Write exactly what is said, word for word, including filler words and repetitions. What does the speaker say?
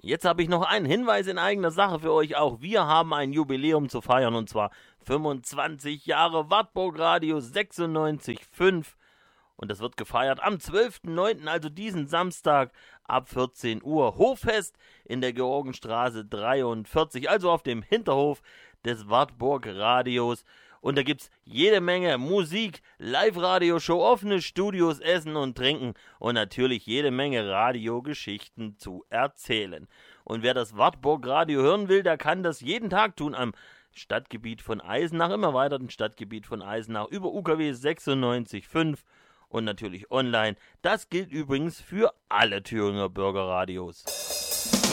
Jetzt habe ich noch einen Hinweis in eigener Sache für euch auch. Wir haben ein Jubiläum zu feiern und zwar fünfundzwanzig Jahre Wartburg Radio sechsundneunzig Komma fünf. Und das wird gefeiert am zwölften neunten, also diesen Samstag ab vierzehn Uhr. Hoffest in der Georgenstraße dreiundvierzig, also auf dem Hinterhof des Wartburg Radios. Und da gibt's jede Menge Musik, Live-Radio-Show, offene Studios, Essen und Trinken und natürlich jede Menge Radiogeschichten zu erzählen. Und wer das Wartburg Radio hören will, der kann das jeden Tag tun am Stadtgebiet von Eisenach, im erweiterten Stadtgebiet von Eisenach über U K W sechsundneunzig Komma fünf und natürlich online. Das gilt übrigens für alle Thüringer Bürgerradios.